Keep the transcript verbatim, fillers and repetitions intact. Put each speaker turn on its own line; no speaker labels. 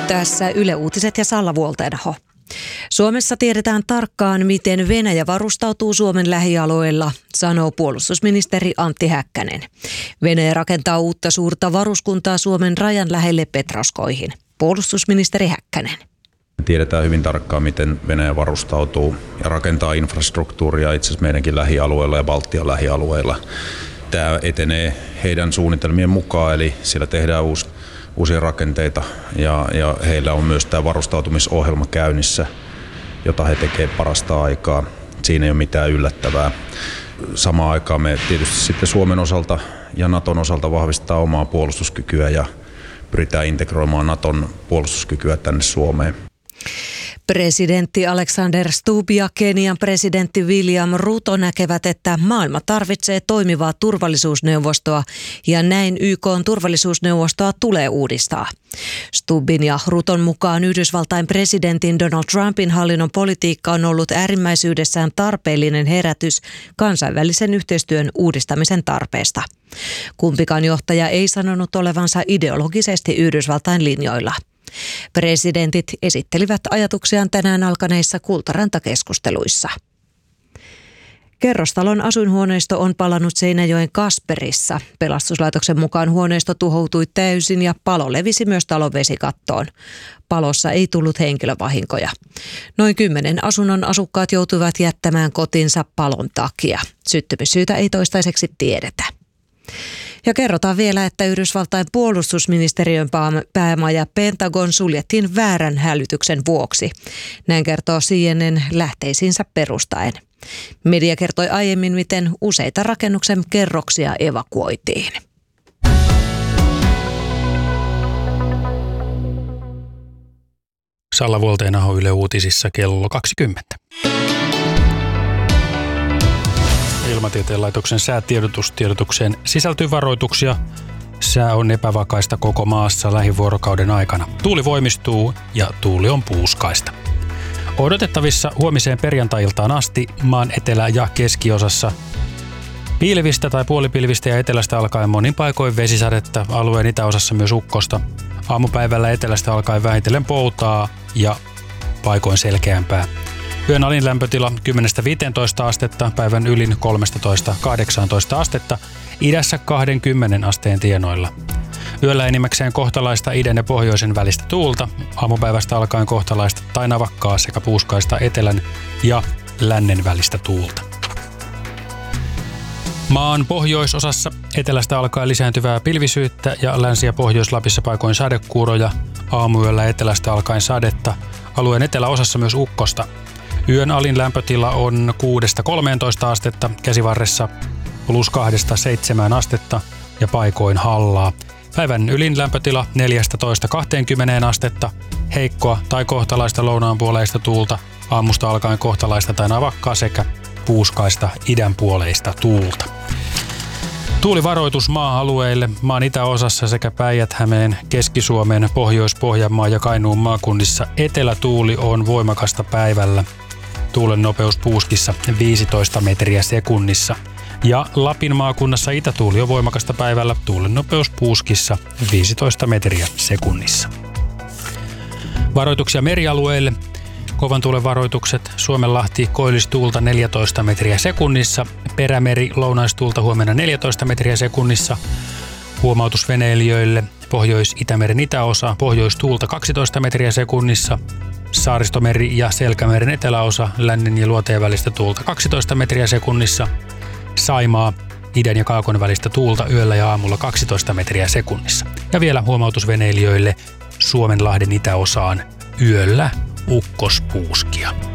Tässä Yle Uutiset ja Salla Vuolteenaho. Suomessa tiedetään tarkkaan, miten Venäjä varustautuu Suomen lähialueilla, sanoo puolustusministeri Antti Häkkänen. Venäjä rakentaa uutta suurta varuskuntaa Suomen rajan lähelle Petroskoihin. Puolustusministeri Häkkänen.
Tiedetään hyvin tarkkaan, miten Venäjä varustautuu ja rakentaa infrastruktuuria itse asiassa meidänkin lähialueilla ja Baltian lähialueilla. Tämä etenee heidän suunnitelmien mukaan, eli siellä tehdään uusi, uusia rakenteita ja, ja heillä on myös tämä varustautumisohjelma käynnissä, jota he tekevät parasta aikaa. Siinä ei ole mitään yllättävää. Samaan aikaan me tietysti sitten Suomen osalta ja Naton osalta vahvistaa omaa puolustuskykyä ja pyritään integroimaan Naton puolustuskykyä tänne Suomeen.
Presidentti Alexander Stubb ja Kenian presidentti William Ruto näkevät, että maailma tarvitsee toimivaa turvallisuusneuvostoa ja näin Y K:n turvallisuusneuvostoa tulee uudistaa. Stubbin ja Ruton mukaan Yhdysvaltain presidentin Donald Trumpin hallinnon politiikka on ollut äärimmäisyydessään tarpeellinen herätys kansainvälisen yhteistyön uudistamisen tarpeesta. Kumpikaan johtaja ei sanonut olevansa ideologisesti Yhdysvaltain linjoilla. Presidentit esittelivät ajatuksiaan tänään alkaneissa Kultaranta-keskusteluissa. Kerrostalon asuinhuoneisto on palannut Seinäjoen Kasperissa. Pelastuslaitoksen mukaan huoneisto tuhoutui täysin ja palo levisi myös talon vesikattoon. Palossa ei tullut henkilövahinkoja. Noin kymmenen asunnon asukkaat joutuivat jättämään kotinsa palon takia. Syttymissyytä ei toistaiseksi tiedetä. Ja kerrotaan vielä, että Yhdysvaltain puolustusministeriön päämaja Pentagon suljettiin väärän hälytyksen vuoksi. Näin kertoo C N N lähteisiinsä perustaen. Media kertoi aiemmin, miten useita rakennuksen kerroksia evakuoitiin.
Salla Vuolteenaho Yle Uutisissa kello kaksikymmentä. Ilmatieteen laitoksen säätiedotustiedotukseen sisältyy varoituksia. Sää on epävakaista koko maassa lähivuorokauden aikana. Tuuli voimistuu ja tuuli on puuskaista. Odotettavissa huomiseen perjantai-iltaan asti maan etelä- ja keskiosassa pilvistä tai puolipilvistä ja etelästä alkaen monin paikoin vesisadetta, alueen itäosassa myös ukkosta. Aamupäivällä etelästä alkaen vähitellen poutaa ja paikoin selkeämpää. Yön alin lämpötila kymmenestä viiteentoista astetta, päivän ylin kolmetoista kahdeksantoista astetta, idässä kaksikymmentä asteen tienoilla. Yöllä enimmäkseen kohtalaista idän ja pohjoisen välistä tuulta, aamupäivästä alkaen kohtalaista tai navakkaa sekä puuskaista etelän ja lännen välistä tuulta. Maan pohjoisosassa etelästä alkaen lisääntyvää pilvisyyttä ja Länsi- ja Pohjois-Lapissa paikoin sadekuuroja, aamuyöllä etelästä alkaen sadetta, alueen eteläosassa myös ukkosta. Yön alin lämpötila on kuudesta kolmeentoista astetta, käsivarressa plus kahdesta seitsemään astetta ja paikoin hallaa. Päivän ylin lämpötila neljätoista kaksikymmentä astetta, heikkoa tai kohtalaista lounaanpuoleista tuulta, aamusta alkaen kohtalaista tai navakkaa sekä puuskaista idänpuoleista tuulta. Tuulivaroitus maa-alueille maan itäosassa sekä Päijät-Hämeen, Keski-Suomen, Pohjois-Pohjanmaan ja Kainuun maakunnissa etelätuuli on voimakasta päivällä. Tuulen nopeus puuskissa viisitoista metriä sekunnissa. Ja Lapin maakunnassa itätuuli on voimakasta päivällä. Tuulen nopeus puuskissa viisitoista metriä sekunnissa. Varoituksia merialueille. Kovan tuulen varoitukset Suomenlahti koillistuulta neljätoista metriä sekunnissa. Perämeri lounaistuulta huomenna neljätoista metriä sekunnissa. Huomautus veneilijöille. Pohjois-Itämeren itäosa pohjoistuulta kaksitoista metriä sekunnissa. Saaristomeri ja Selkämeren eteläosa lännen ja luoteen välistä tuulta kaksitoista metriä sekunnissa. Saimaa idän ja kaakon välistä tuulta yöllä ja aamulla kaksitoista metriä sekunnissa. Ja vielä huomautus veneilijöille Suomenlahden itäosaan yöllä ukkospuuskia.